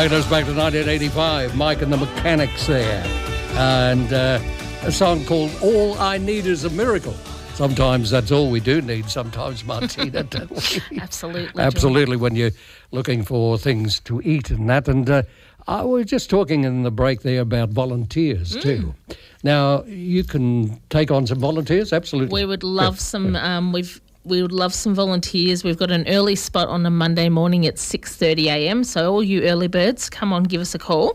Taking us back to 1985, Mike and the Mechanics there. And a song called All I Need Is a Miracle. Sometimes that's all we do need, sometimes, Martina, don't we? Absolutely. Absolutely, when you're looking for things to eat and that. And we were just talking in the break there about volunteers too. Now, you can take on some volunteers, absolutely. We would love some... We would love some volunteers. We've got an early spot on a Monday morning at 6:30 a.m. So all you early birds, come on, give us a call.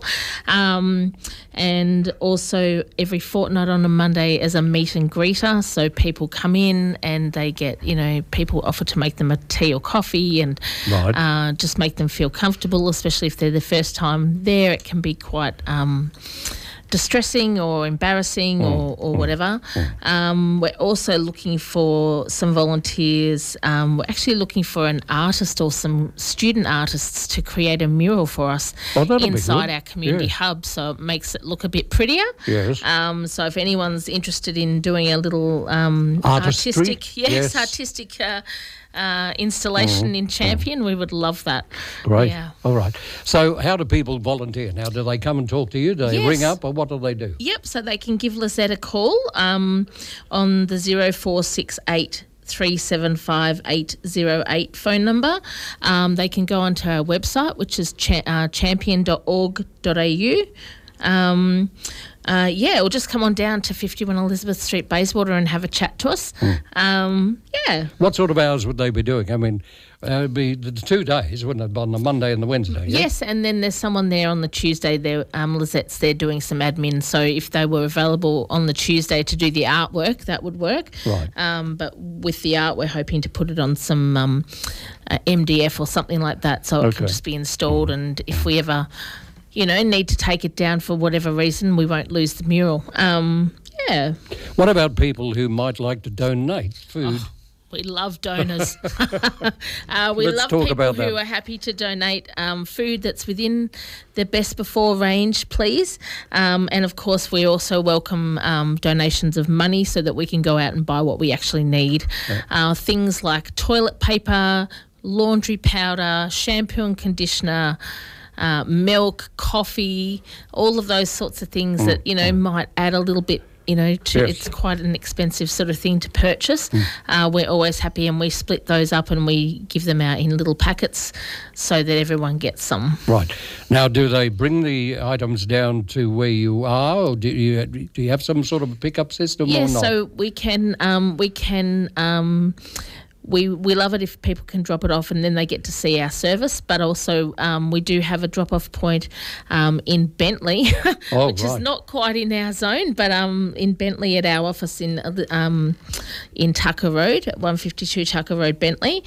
And also every fortnight on a Monday as a meet and greeter. So people come in and they get, people offer to make them a tea or coffee and just make them feel comfortable, especially if they're the first time there. It can be quite... distressing or embarrassing or whatever. We're also looking for some volunteers. We're actually looking for an artist or some student artists to create a mural for us inside our community hub, so it makes it look a bit prettier. Yes. So if anyone's interested in doing a little artistic installation in Champion, we would love that. Great. Yeah. All right. So how do people volunteer? Now, do they come and talk to you? Do they ring up, or what do they do? Yep, so they can give Lisette a call on the 0468 375 808 phone number. They can go onto our website, which is champion.org.au. Or just come on down to 51 Elizabeth Street, Bayswater, and have a chat to us. What sort of hours would they be doing? I mean, it would be the 2 days, wouldn't it, on the Monday and the Wednesday? Yeah? Yes, and then there's someone there on the Tuesday. There, Lizette's there doing some admin. So if they were available on the Tuesday to do the artwork, that would work. Right. But with the art, we're hoping to put it on some MDF or something like that, so it can just be installed. And if we ever... need to take it down for whatever reason, we won't lose the mural. What about people who might like to donate food? We love donors. We love people who are happy to donate food that's within the best before range, please. And, of course, we also welcome donations of money so that we can go out and buy what we actually need. Things like toilet paper, laundry powder, shampoo and conditioner, milk, coffee, all of those sorts of things that, might add a little bit, it's quite an expensive sort of thing to purchase. We're always happy, and we split those up and we give them out in little packets so that everyone gets some. Right. Now, do they bring the items down to where you are, or do you have some sort of a pickup system or not? Yes, so we can We love it if people can drop it off and then they get to see our service, but also we do have a drop-off point in Bentley, which is not quite in our zone, but in Bentley at our office in Tucker Road, 152 Tucker Road, Bentley.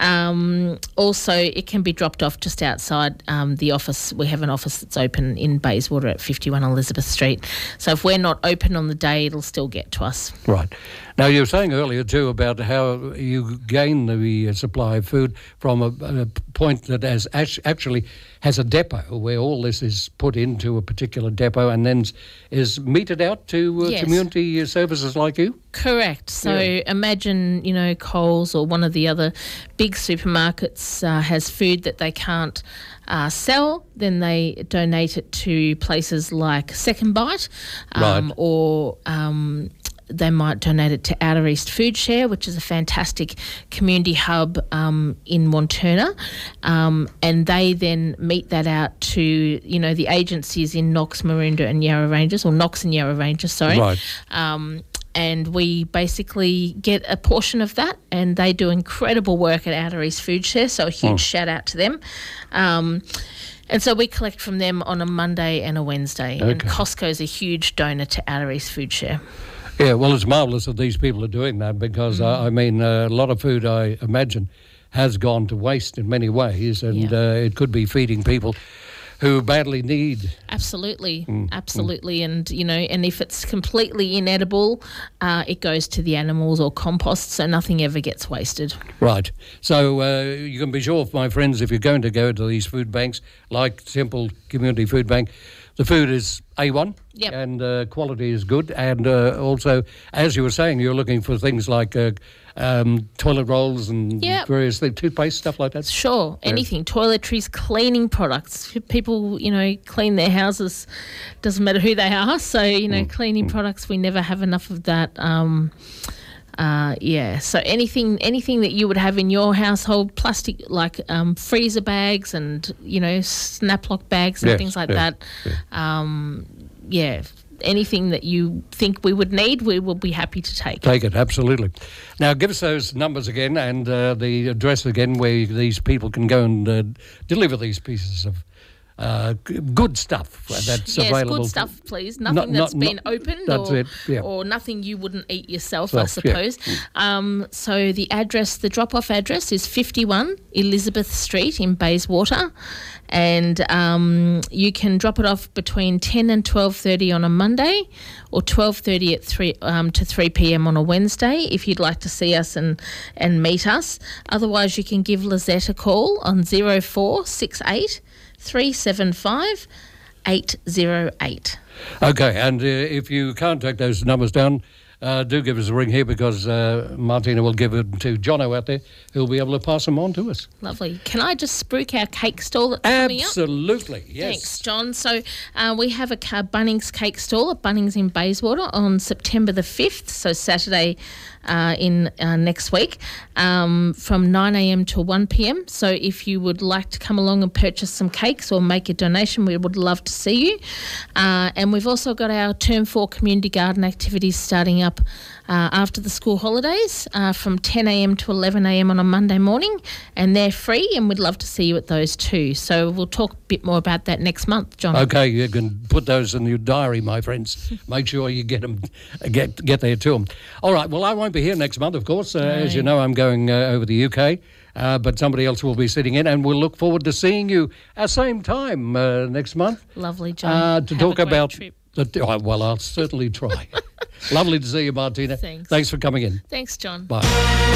Also, it can be dropped off just outside the office. We have an office that's open in Bayswater at 51 Elizabeth Street. So if we're not open on the day, it'll still get to us. Right. Now, you were saying earlier, too, about how you gain the supply of food from a point that actually has a depot where all this is put into a particular depot and then is meted out to community services like you? Correct. So imagine, Coles or one of the other big supermarkets has food that they can't sell, then they donate it to places like Second Bite or... they might donate it to Outer East Food Share, which is a fantastic community hub in Wantirna, and they then meet that out to, the agencies in Knox, Maroondah and Yarra Ranges, or Knox and Yarra Ranges, sorry. Right. And we basically get a portion of that, and they do incredible work at Outer East Food Share, so a huge shout out to them. And so we collect from them on a Monday and a Wednesday, and Costco's a huge donor to Outer East Food Share. Yeah, well, it's marvellous that these people are doing that because, a lot of food, I imagine, has gone to waste in many ways, and it could be feeding people who badly need. Absolutely. And, and if it's completely inedible, it goes to the animals or compost, so nothing ever gets wasted. Right. So you can be sure, my friends, if you're going to go to these food banks, like Temple Community Food Bank, the food is A1 and quality is good. And also, as you were saying, you're looking for things like toilet rolls and Yep. various things, toothpaste, stuff like that. Sure, anything. Toiletries, cleaning products. People, clean their houses. Doesn't matter who they are. So, cleaning products, we never have enough of that. So anything that you would have in your household, plastic like freezer bags and snap lock bags and things like that. Anything that you think we would need, we will be happy to take. Take it, absolutely. Now, give us those numbers again and the address again where these people can go and deliver these pieces of good stuff that's available. Good stuff, please. Nothing that's been opened or nothing you wouldn't eat yourself, I suppose. Yeah. So the drop-off address is 51 Elizabeth Street in Bayswater, and you can drop it off between 10 and 12:30 on a Monday, or 12:30 to 3 p.m. on a Wednesday if you'd like to see us and meet us. Otherwise, you can give Lizette a call on 0468 375 808. Okay, and if you can't take those numbers down, do give us a ring here because Martina will give it to Jono out there who'll be able to pass them on to us. Lovely. Can I just spruik our cake stall that's coming up? Absolutely, yes. Thanks, John. So we have a Bunnings cake stall at Bunnings in Bayswater on September the 5th, so Saturday in next week, from 9 a.m. to 1 p.m. So if you would like to come along and purchase some cakes or make a donation, we would love to see you. And we've also got our Term 4 community garden activities starting up after the school holidays from 10 a.m. to 11 a.m. on a Monday morning, and they're free, and we'd love to see you at those too. So we'll talk a bit more about that next month, John. Okay, you can put those in your diary, my friends. Make sure you get there to them. All right, well, I won't be here next month, of course. As you know, I'm going over the UK, but somebody else will be sitting in, and we'll look forward to seeing you at the same time next month. Lovely, John. To talk about trip. Well, I'll certainly try. Lovely to see you, Martina. Thanks. Thanks for coming in. Thanks, John. Bye.